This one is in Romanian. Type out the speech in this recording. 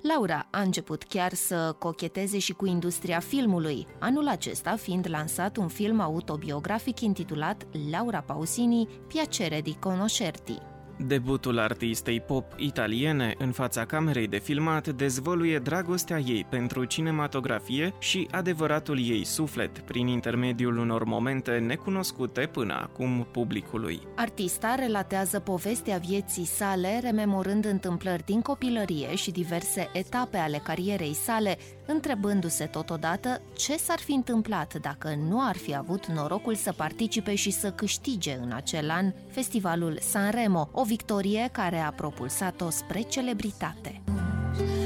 Laura a început chiar să cocheteze și cu industria filmului, anul acesta fiind lansat un film autobiografic intitulat Laura Pausini, Piacere di conoscerti. Debutul artistei pop italiene în fața camerei de filmat dezvăluie dragostea ei pentru cinematografie și adevăratul ei suflet, prin intermediul unor momente necunoscute până acum publicului. Artista relatează povestea vieții sale, rememorând întâmplări din copilărie și diverse etape ale carierei sale, întrebându-se totodată ce s-ar fi întâmplat dacă nu ar fi avut norocul să participe și să câștige în acel an Festivalul Sanremo, o victorie care a propulsat-o spre celebritate.